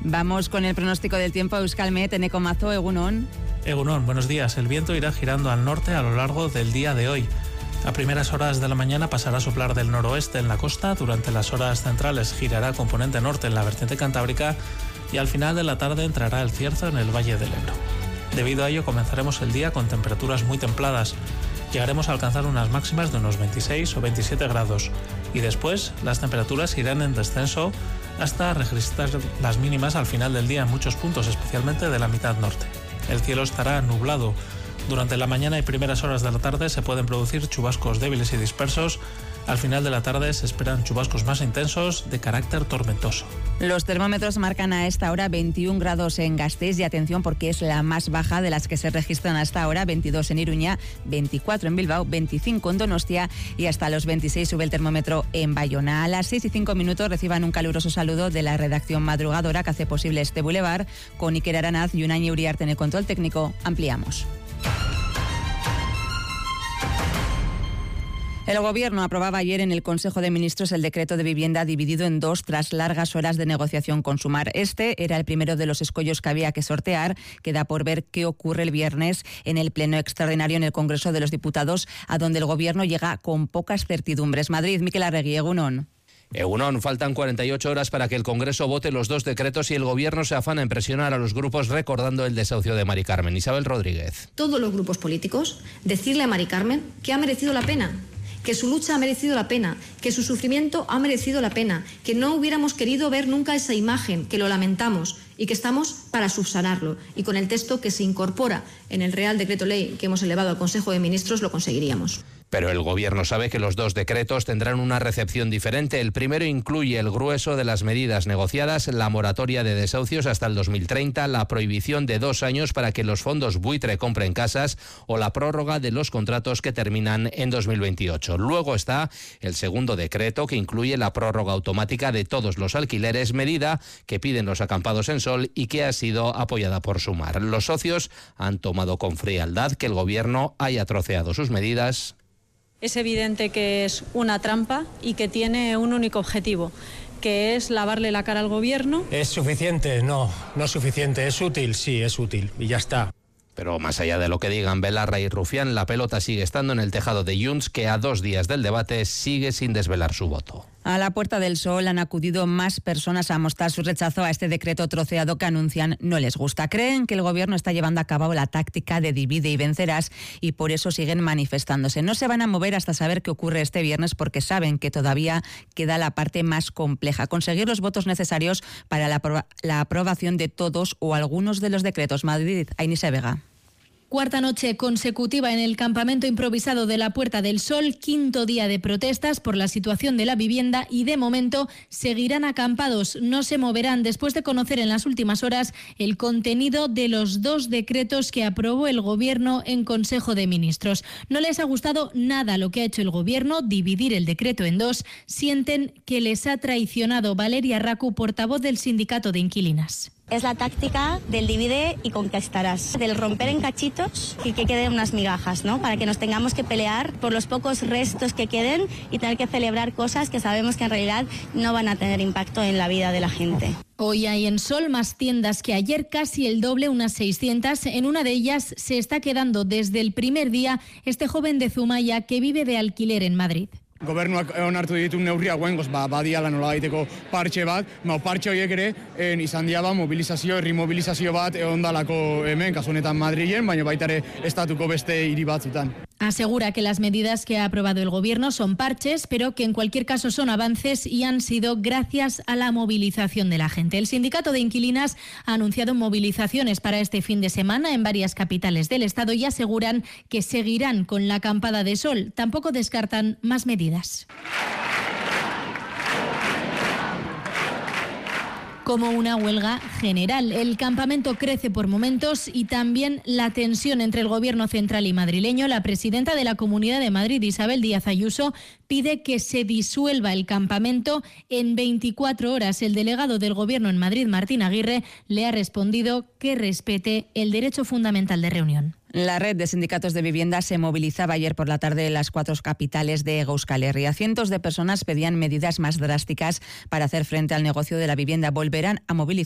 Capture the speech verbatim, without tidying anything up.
Vamos con el pronóstico del tiempo. Euskalmet, Eneko Mazo, Egunon. Egunon, buenos días. El viento irá girando al norte a lo largo del día de hoy. A primeras horas de la mañana pasará a soplar del noroeste en la costa, durante las horas centrales girará componente norte en la vertiente cantábrica y al final de la tarde entrará el cierzo en el Valle del Ebro. Debido a ello comenzaremos el día con temperaturas muy templadas. Llegaremos a alcanzar unas máximas de unos veintiséis o veintisiete grados y después las temperaturas irán en descenso hasta registrar las mínimas al final del día en muchos puntos, especialmente de la mitad norte. El cielo estará nublado. Durante la mañana y primeras horas de la tarde se pueden producir chubascos débiles y dispersos. Al final de la tarde se esperan chubascos más intensos de carácter tormentoso. Los termómetros marcan a esta hora veintiún grados en Gasteiz y atención porque es la más baja de las que se registran hasta ahora, veintidós en Iruña, veinticuatro en Bilbao, veinticinco en Donostia y hasta los veintiséis sube el termómetro en Bayona. A las seis y cinco minutos reciban un caluroso saludo de la redacción madrugadora que hace posible este bulevar con Iker Aranaz y Unai Uriarte en el control técnico. Ampliamos. El Gobierno aprobaba ayer en el Consejo de Ministros el decreto de vivienda dividido en dos tras largas horas de negociación con Sumar. Este era el primero de los escollos que había que sortear. Queda por ver qué ocurre el viernes en el pleno extraordinario en el Congreso de los Diputados, a donde el Gobierno llega con pocas certidumbres. Madrid, Mikel Arregui, Egunon. Egunon, faltan cuarenta y ocho horas para que el Congreso vote los dos decretos y el Gobierno se afana en presionar a los grupos recordando el desahucio de Mari Carmen. Isabel Rodríguez. Todos los grupos políticos decirle a Mari Carmen que ha merecido la pena, que su lucha ha merecido la pena, que su sufrimiento ha merecido la pena, que no hubiéramos querido ver nunca esa imagen, que lo lamentamos y que estamos para subsanarlo. Y con el texto que se incorpora en el Real Decreto Ley que hemos elevado al Consejo de Ministros lo conseguiríamos. Pero el Gobierno sabe que los dos decretos tendrán una recepción diferente. El primero incluye el grueso de las medidas negociadas, la moratoria de desahucios hasta el dos mil treinta, la prohibición de dos años para que los fondos buitre compren casas o la prórroga de los contratos que terminan en dos mil veintiocho. Luego está el segundo decreto que incluye la prórroga automática de todos los alquileres, medida que piden los acampados en Sol y que ha sido apoyada por Sumar. Los socios han tomado con frialdad que el Gobierno haya troceado sus medidas. Es evidente que es una trampa y que tiene un único objetivo, que es lavarle la cara al Gobierno. ¿Es suficiente? No, no es suficiente. ¿Es útil? Sí, es útil. Y ya está. Pero más allá de lo que digan Belarra y Rufián, la pelota sigue estando en el tejado de Junts, que a dos días del debate sigue sin desvelar su voto. A la Puerta del Sol han acudido más personas a mostrar su rechazo a este decreto troceado que anuncian no les gusta. Creen que el Gobierno está llevando a cabo la táctica de divide y vencerás y por eso siguen manifestándose. No se van a mover hasta saber qué ocurre este viernes porque saben que todavía queda la parte más compleja, conseguir los votos necesarios para la, apro- la aprobación de todos o algunos de los decretos. Madrid, Ainisa Vega. Cuarta noche consecutiva en el campamento improvisado de la Puerta del Sol, quinto día de protestas por la situación de la vivienda y de momento seguirán acampados, no se moverán después de conocer en las últimas horas el contenido de los dos decretos que aprobó el Gobierno en Consejo de Ministros. No les ha gustado nada lo que ha hecho el Gobierno, dividir el decreto en dos, sienten que les ha traicionado. Valeria Racu, portavoz del Sindicato de Inquilinas. Es la táctica del divide y conquistarás, del romper en cachitos y que queden unas migajas, ¿no? Para que nos tengamos que pelear por los pocos restos que queden y tener que celebrar cosas que sabemos que en realidad no van a tener impacto en la vida de la gente. Hoy hay en Sol más tiendas que ayer, casi el doble, unas seiscientas. En una de ellas se está quedando desde el primer día este joven de Zumaya que vive de alquiler en Madrid. Gobernuak onartu ditu neurri hauengoz, ba, badiala nolabaiteko partxe bat, ma partxe horiek ere en, izan dira ba, mobilizazio, herri mobilizazio bat ondalako hemen, kasu honetan Madrilen, baina baita ere estatuko beste hiri batzutan. Asegura que las medidas que ha aprobado el Gobierno son parches, pero que en cualquier caso son avances y han sido gracias a la movilización de la gente. El Sindicato de Inquilinas ha anunciado movilizaciones para este fin de semana en varias capitales del Estado y aseguran que seguirán con la acampada de Sol. Tampoco descartan más medidas. Como una huelga general. El campamento crece por momentos y también la tensión entre el Gobierno central y madrileño. La presidenta de la Comunidad de Madrid, Isabel Díaz Ayuso, pide que se disuelva el campamento en veinticuatro horas. El delegado del Gobierno en Madrid, Martín Aguirre, le ha respondido que respete el derecho fundamental de reunión. La red de sindicatos de vivienda se movilizaba ayer por la tarde en las cuatro capitales de Euskal Herria. Cientos de personas pedían medidas más drásticas para hacer frente al negocio de la vivienda. Volverán a movilizar